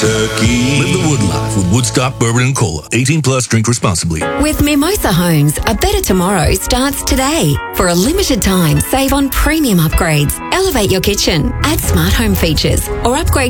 Turkey. Live the wood life with Woodstock Bourbon and Cola. 18 plus, drink responsibly. With Mimosa Homes, a better tomorrow starts today. For a limited time, save on premium upgrades. Elevate your kitchen, add smart home features, or upgrade